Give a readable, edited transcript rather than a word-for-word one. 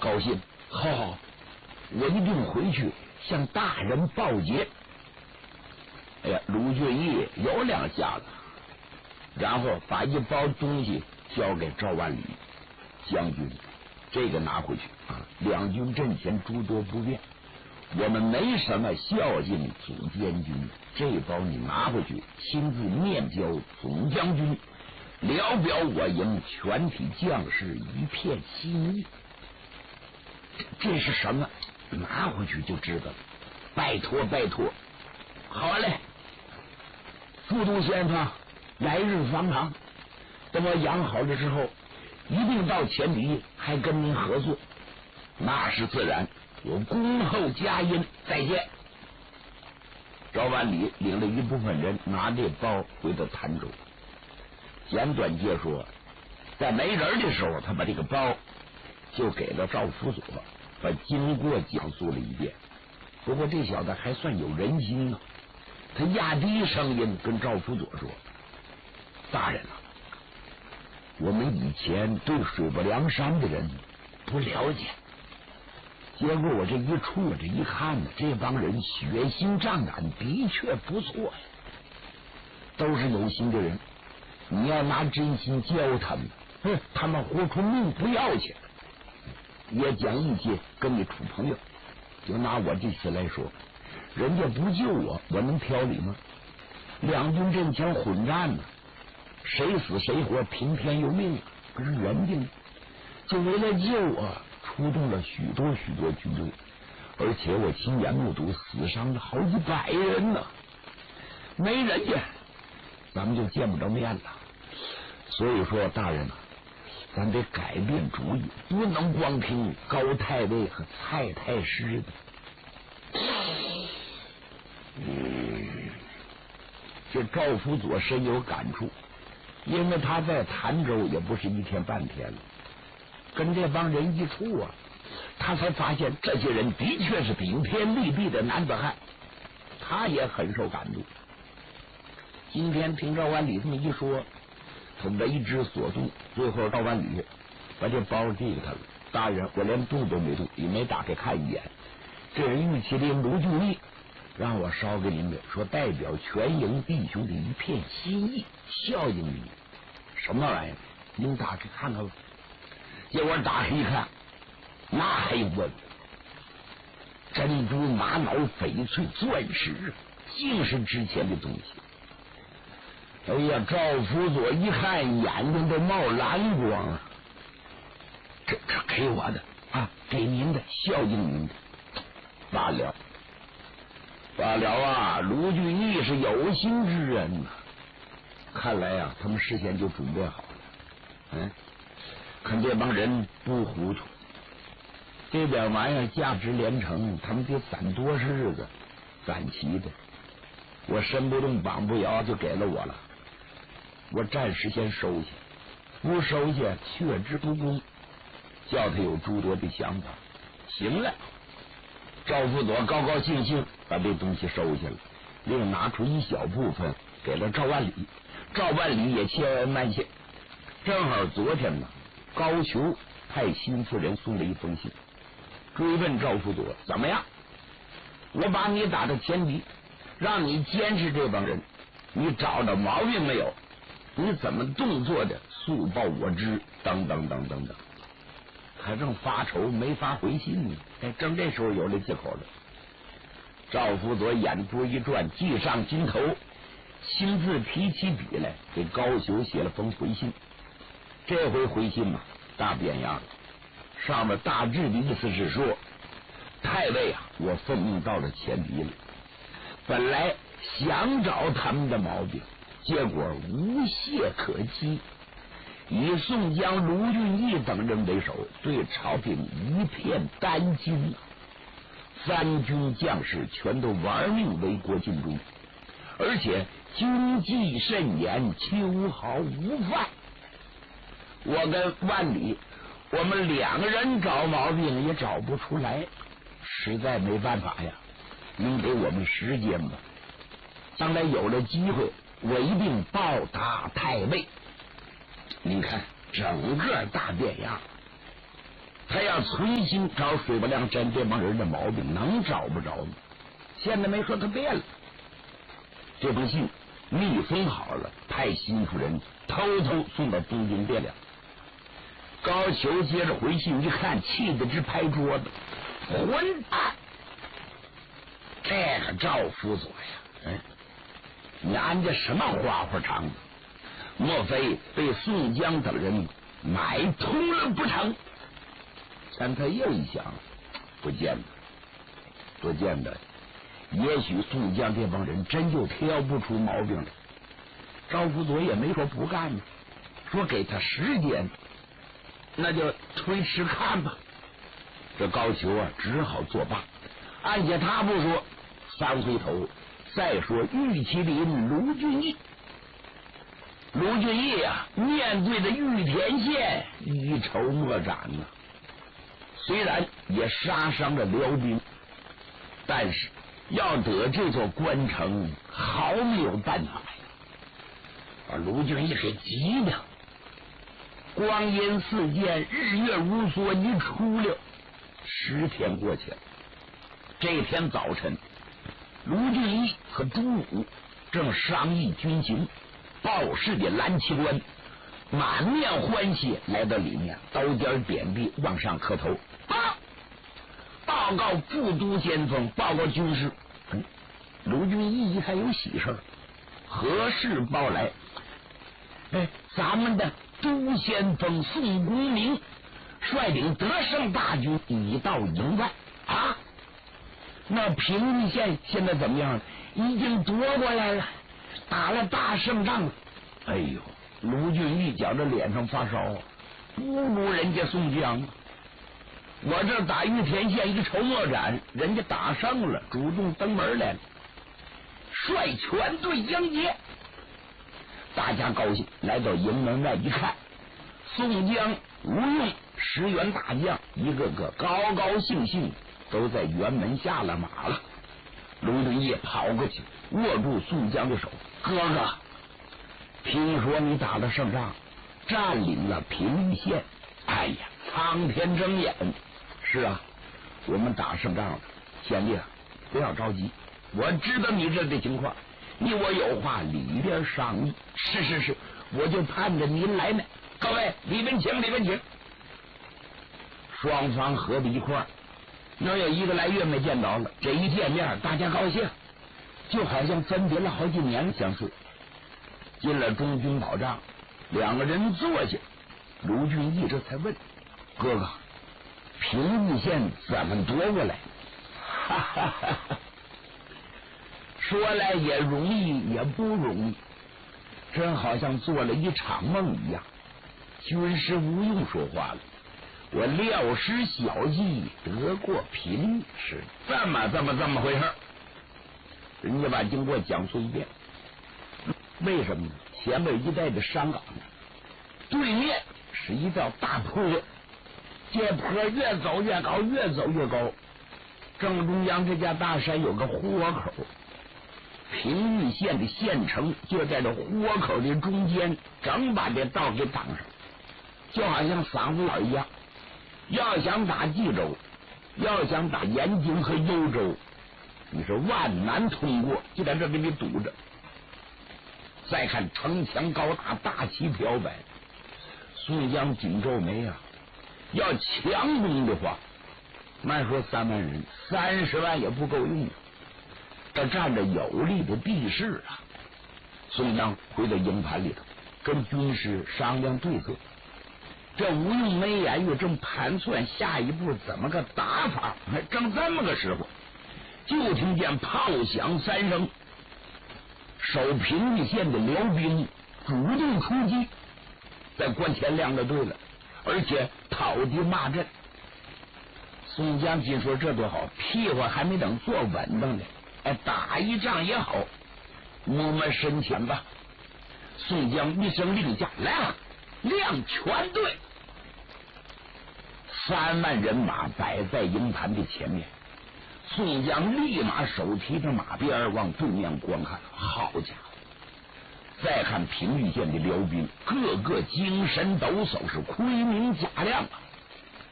高兴，好，我一定回去向大人报捷。哎呀，卢俊义有两下子，然后把一包东西交给赵万里将军，这个拿回去啊，两军阵前诸多不便，我们没什么孝敬总监军，这包你拿回去，亲自面交总将军，聊表我营全体将士一片心意。这是什么？拿回去就知道了。拜托拜托，好嘞，副都先生，来日方长，等我养好了之后，一定到前敌还跟您合作。那是自然，我恭候佳音，再见。赵万里领了一部分人拿这包回到潭州。简短介说，在没人的时候，他把这个包就给了赵辅佐，把经过讲述了一遍。不过这小子还算有人心啊，他压低声音跟赵辅佐说：“大人啊，我们以前对水泊梁山的人不了解，结果我这一处这一看呢，这帮人血性仗胆，的确不错呀，都是有心的人。你要拿真心教他们，他们活出命不要去，也讲义气跟你处朋友。就拿我这次来说，人家不救我，我能挑理吗？两军阵前混战呢，谁死谁活，听天由命，可是人家呢，就为了救我，出动了许多军队，而且我亲眼目睹死伤了好几百人呢。没人家，咱们就见不着面了。所以说，大人啊，咱得改变主意，不能光听高太尉和蔡太师的。这赵辅佐深有感触，因为他在潭州也不是一天半天了，跟这帮人一处啊，他才发现这些人的确是顶天立地的男子汉，他也很受感动。今天听赵万里这么一说，他为之所动，最后赵万里把这包递给他了。大人，我连动都没动，也没打开看一眼。这是玉麒麟卢俊义让我捎给您的，说代表全营弟兄的一片心意，孝敬你。什么玩意儿？您打开看看吧。结果打开一看，那还有问珍珠、玛瑙、翡翠、钻石，竟是值钱的东西。哎呀，赵辅佐一看，眼睛都冒蓝光啊！这给我的啊，给您的，孝敬您的。罢了啊！卢俊义是有心之人呐，看来啊，他们事先就准备好了。看这帮人不糊涂，这点玩意儿价值连城，他们得攒多少日子攒齐的。我身不动绑不摇，就给了我了。我暂时先收下，不收下却之不恭，叫他有诸多的想法。行了，赵辅佐高高兴兴把这东西收下了，另拿出一小部分给了赵万里。赵万里也千恩万谢。正好昨天呢，高俅派辛夫人送了一封信，追问赵辅佐怎么样？我把你打到前敌，让你监视这帮人，你找着毛病没有？你怎么动作的？速报我知，等等等等等。还正发愁没法回信呢，正这时候有了借口了。赵辅佐眼珠一转，记上心头，亲自提起笔来给高俅写了封回信。这回回信嘛，大变样了。上面大致的意思是说，太尉啊，我奉命到了前敌了，本来想找他们的毛病，结果无懈可击，以宋江、卢俊义等人为首，对朝廷一片担惊，三军将士全都玩命为国尽忠，而且军纪甚严，秋毫无犯。我跟万里，我们两个人找毛病也找不出来，实在没办法呀，您给我们时间吧，将来有了机会，我一定报答太尉。你看整个大变样， 他要存心找水泊梁山这帮人的毛病，能找不着吗？现在没说他变了。这封信密封好了，派辛夫人偷偷送到东京汴梁。高俅接着回信一看，气得直拍桌子，混蛋！这个赵辅佐呀，你安着什么花花肠子？莫非被宋江等人买通了不成？但他又一想，不见得，也许宋江这帮人真就挑不出毛病来。赵辅佐也没说不干呢，说给他时间，那就推迟看吧。这高俅啊，只好作罢。按下他不说，三回头再说玉麒麟卢俊义。卢俊义啊，面对着玉田县一筹莫展呢。虽然也杀伤了辽兵，但是要得这座关城，毫没有办法呀！把卢俊义给急的，光阴似箭，日月如梭，一出溜10天过去了。这天早晨，卢俊义和朱武正商议军情，报事的蓝旗官满面欢喜来到里面，刀尖点地往上磕头，报告副都先锋，报告军师。卢俊义一看有喜事，何事报来？咱们的都先锋宋公明率领德胜大军已到营外啊！那平邑县现在怎么样了？已经夺过来了，打了大胜仗了。哎呦，卢俊义觉着脸上发烧，不如人家宋江。我这打玉田县一筹莫展，人家打胜了，主动登门来了，率全队迎接。大家高兴，来到营门外一看，宋江、吴用10员大将，一个个高高兴兴，都在辕门下了马了。卢俊义跑过去，握住宋江的手：“哥哥，听说你打了胜仗，占领了平邑县。哎呀，苍天睁眼！是啊，我们打胜仗了。贤弟，不要着急，我知道你这的情况，你我有话里边商议。是，我就盼着您来呢。各位，里边请。双方合在一块儿，能有1个来月没见着了，这一见面，大家高兴，就好像分别了好几年相似。进了中军保障，2个人坐下，卢俊义这才问：“哥哥，平邑县怎么夺过来？”哈哈哈哈，说来也容易，也不容易，真好像做了一场梦一样。军师吴用说话了：“我料施小计，得过平邑，是这么回事。”人家把经过讲述一遍。为什么呢？前面一带的山岗，对面是一道大坡，这坡越走越高，越走越高。正中央这家大山有个豁口，平邑县的县城就在这豁口的中间，整把这道给挡上，就好像嗓子眼一样。要想打冀州，要想打延津和幽州，你是万难通过，就在这给你堵着。再看城墙高大，大旗飘摆，宋江紧皱眉啊！要强攻的话，慢说3万人，30万也不够用。这占着有利的地势啊！宋江回到营盘里头，跟军师商量对策。这吴用没言语，正盘算下一步怎么个打法。正这么个时候，就听见炮响3声。守平邑县的辽兵主动出击，在关前亮了队了，而且讨敌骂阵。宋江心说：“这多好，屁股还没等坐稳当呢，打一仗也好，摸身前吧。”宋江一声令下，来了，亮全队，3万人马摆在营盘的前面。宋江立马手提着马鞭往对面观看，好家伙！再看平邑县的辽兵，个个精神抖擞，是盔明甲亮啊！